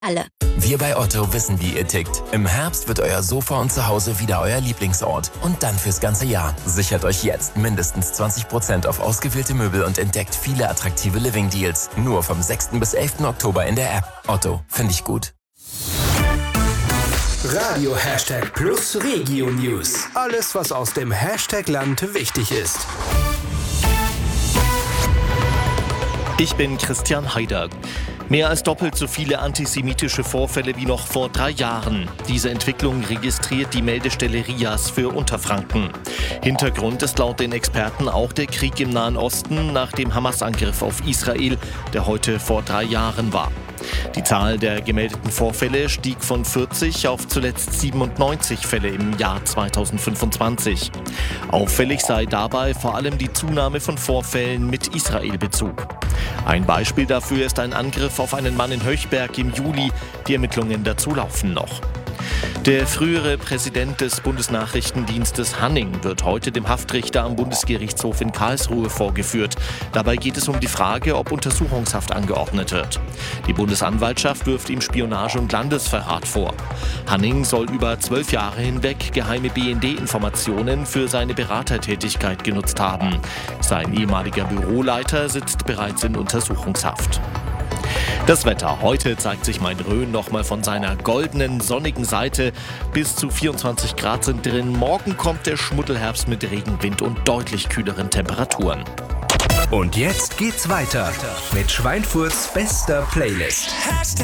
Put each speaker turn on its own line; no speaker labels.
alle.
Wir bei Otto wissen, wie ihr tickt. Im Herbst wird euer Sofa und Zuhause wieder euer Lieblingsort. Und dann fürs ganze Jahr. Sichert euch jetzt mindestens 20% auf ausgewählte Möbel und entdeckt viele attraktive Living-Deals. Nur vom 6. bis 11. Oktober in der App. Otto, finde ich gut.
Radio #Plus Regio News. Alles, was aus dem Hashtag-Land wichtig ist.
Ich bin Christian Haider. Mehr als doppelt so viele antisemitische Vorfälle wie noch vor 3 Jahren. Diese Entwicklung registriert die Meldestelle RIAS für Unterfranken. Hintergrund ist laut den Experten auch der Krieg im Nahen Osten nach dem Hamas-Angriff auf Israel, der heute vor 3 Jahren war. Die Zahl der gemeldeten Vorfälle stieg von 40 auf zuletzt 97 Fälle im Jahr 2025. Auffällig sei dabei vor allem die Zunahme von Vorfällen mit Israel-Bezug. Ein Beispiel dafür ist ein Angriff auf einen Mann in Höchberg im Juli. Die Ermittlungen dazu laufen noch. Der frühere Präsident des Bundesnachrichtendienstes Hanning wird heute dem Haftrichter am Bundesgerichtshof in Karlsruhe vorgeführt. Dabei geht es um die Frage, ob Untersuchungshaft angeordnet wird. Die Bundesanwaltschaft wirft ihm Spionage und Landesverrat vor. Hanning soll über 12 Jahre hinweg geheime BND-Informationen für seine Beratertätigkeit genutzt haben. Sein ehemaliger Büroleiter sitzt bereits in Untersuchungshaft. Das Wetter. Heute zeigt sich Main-Rhön nochmal von seiner goldenen, sonnigen Seite. Bis zu 24 Grad sind drin. Morgen kommt der Schmuddelherbst mit Regenwind und deutlich kühleren Temperaturen.
Und jetzt geht's weiter mit Schweinfurts bester Playlist.